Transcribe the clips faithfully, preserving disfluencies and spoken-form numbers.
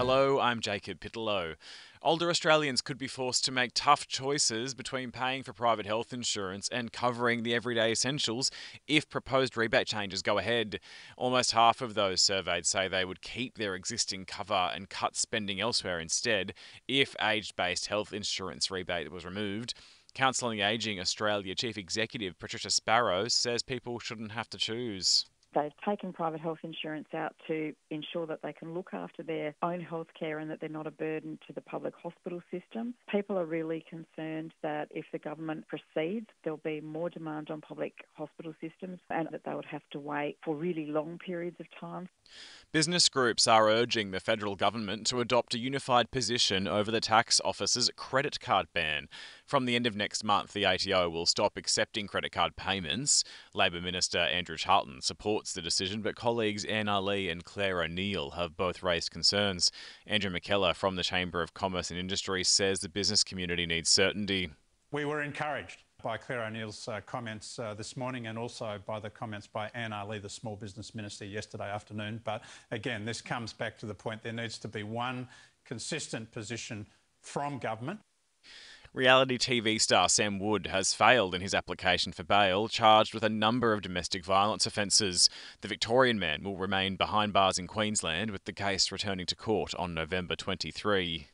Hello, I'm Jacob Pitlow. Older Australians could be forced to make tough choices between paying for private health insurance and covering the everyday essentials if proposed rebate changes go ahead. Almost half of those surveyed say they would keep their existing cover and cut spending elsewhere instead if age-based health insurance rebate was removed. Counselling Ageing Australia Chief Executive Patricia Sparrow says people shouldn't have to choose. They've taken private health insurance out to ensure that they can look after their own health care and that they're not a burden to the public hospital system. People are really concerned that if the government proceeds, there'll be more demand on public hospital systems and that they would have to wait for really long periods of time. Business groups are urging the federal government to adopt a unified position over the tax office's credit card ban. From the end of next month, the A T O will stop accepting credit card payments. Labor Minister Andrew Charlton supports the decision, but colleagues Anna Lee and Claire O'Neill have both raised concerns. Andrew McKellar from the Chamber of Commerce and Industry says the business community needs certainty. We were encouraged by Claire O'Neill's uh, comments uh, this morning and also by the comments by Anna Lee, the Small Business Minister, yesterday afternoon. But again, this comes back to the point there needs to be one consistent position from government. Reality T V star Sam Wood has failed in his application for bail, charged with a number of domestic violence offences. The Victorian man will remain behind bars in Queensland, with the case returning to court on November twenty-third.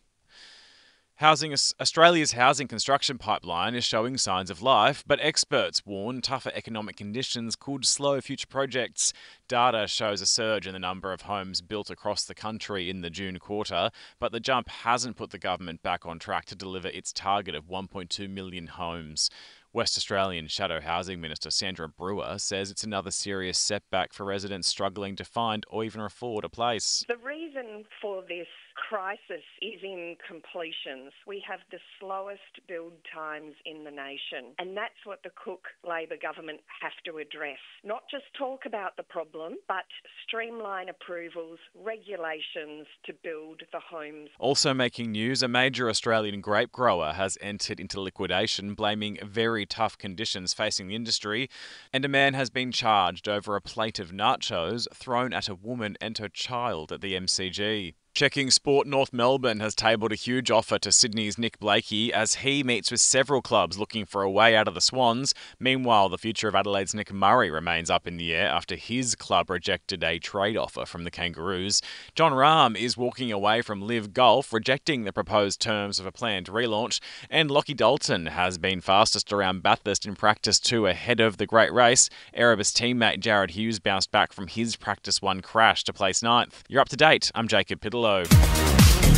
Housing Australia's housing construction pipeline is showing signs of life, but experts warn tougher economic conditions could slow future projects. Data shows a surge in the number of homes built across the country in the June quarter, but the jump hasn't put the government back on track to deliver its target of one point two million homes. West Australian Shadow Housing Minister Sandra Brewer says it's another serious setback for residents struggling to find or even afford a place. The reason for this crisis is in completions. We have the slowest build times in the nation, and that's what the Cook Labor government have to address. Not just talk about the problem, but streamline approvals, regulations to build the homes. Also making news, a major Australian grape grower has entered into liquidation, blaming very tough conditions facing the industry, and a man has been charged over a plate of nachos thrown at a woman and her child at the M C G. Checking sport, North Melbourne has tabled a huge offer to Sydney's Nick Blakey as he meets with several clubs looking for a way out of the Swans. Meanwhile, the future of Adelaide's Nick Murray remains up in the air after his club rejected a trade offer from the Kangaroos. Jon Rahm is walking away from Live Golf, rejecting the proposed terms of a planned relaunch, and Lockie Dalton has been fastest around Bathurst in practice two ahead of the great race. Erebus teammate Jared Hughes bounced back from his practice one crash to place ninth. You're up to date. I'm Jacob Pitlow.